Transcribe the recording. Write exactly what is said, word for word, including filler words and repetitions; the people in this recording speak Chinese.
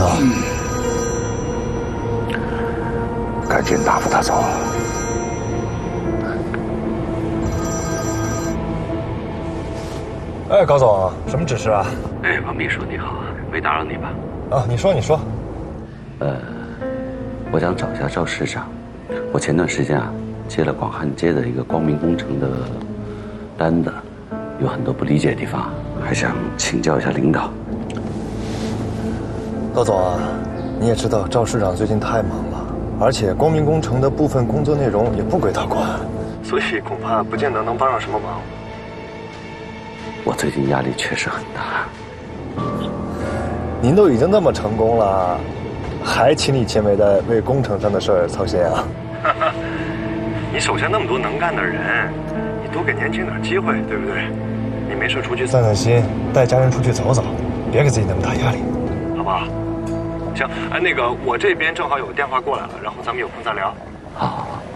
呢？ 嗯，赶紧答复他走。 哎，高总，什么指示啊？ 哎，王秘书你好，没打扰你吧？ 啊，你说，你说。 呃，我想找一下赵市长。我前段时间啊，接了广汉街的一个光明工程的单子，有很多不理解的地方，还想请教一下领导。 高总啊，你也知道赵市长最近太忙了，而且光明工程的部分工作内容也不归他管，所以恐怕不见得能帮上什么忙。 我最近压力确实很大。 您都已经那么成功了，还亲力亲为的为工程上的事儿操心啊？你手下那么多能干的人，你多给年轻点机会，对不对？你没事出去散散心，带家人出去走走，别给自己那么大压力，好不好？行，哎，那个我这边正好有个电话过来了，然后咱们有空再聊。 好好好。